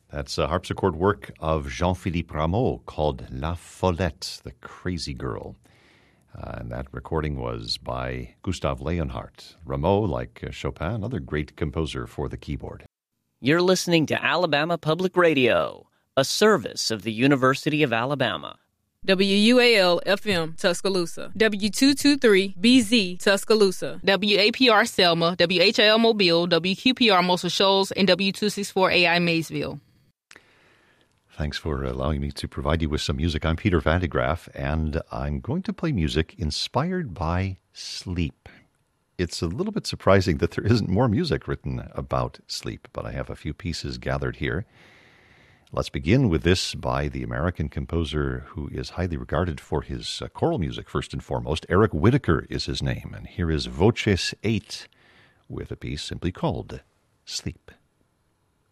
That's a harpsichord work of Jean-Philippe Rameau called La Follette, the Crazy Girl. And that recording was by Gustav Leonhardt. Rameau, like Chopin, another great composer for the keyboard. You're listening to Alabama Public Radio, a service of the University of Alabama. WUAL-FM, Tuscaloosa. W223-BZ, Tuscaloosa. WAPR Selma, WHIL Mobile, WQPR Muscle Shoals, and W264AI Maysville. Thanks for allowing me to provide you with some music. I'm Peter Van de Graaff, and I'm going to play music inspired by sleep. It's a little bit surprising that there isn't more music written about sleep, but I have a few pieces gathered here. Let's begin with this by the American composer who is highly regarded for his choral music, first and foremost. Eric Whitacre is his name, and here is Voces 8 with a piece simply called Sleep.